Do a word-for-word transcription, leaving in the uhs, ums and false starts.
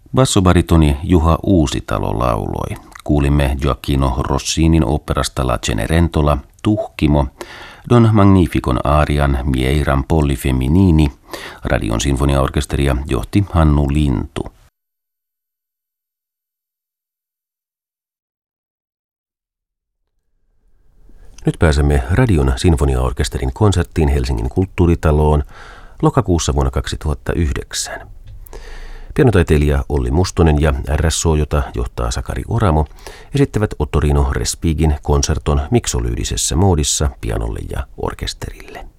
Bassobaritoni Juha Uusitalo lauloi. Kuulimme Gioacchino Rossinin oopperasta La Cenerentola, Tuhkimo, Don Magnificon aarian Mieiran Polli Femminini. Radion sinfoniaorkesteria johti Hannu Lintu. Nyt pääsemme Radion sinfoniaorkesterin konserttiin Helsingin kulttuuritaloon lokakuussa vuonna kaksituhattayhdeksän. Pianotaiteilija Olli Mustonen ja R S O, jota johtaa Sakari Oramo, esittävät Ottorino Respighin konserton miksolyydisessä moodissa pianolle ja orkesterille.